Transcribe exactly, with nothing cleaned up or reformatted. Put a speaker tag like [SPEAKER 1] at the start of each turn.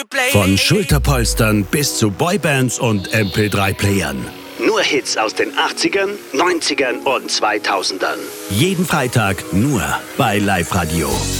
[SPEAKER 1] Von Schulterpolstern bis zu Boybands und M P drei Playern. Nur Hits aus den achtzigern, neunzigern und zweitausendern. Jeden Freitag nur bei Live Radio.